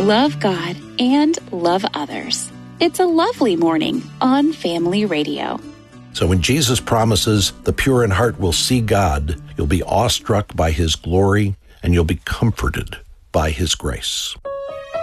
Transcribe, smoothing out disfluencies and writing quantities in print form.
love God, and love others. It's a lovely morning on Family Radio. So when Jesus promises the pure in heart will see God, you'll be awestruck by his glory, and you'll be comforted by his grace.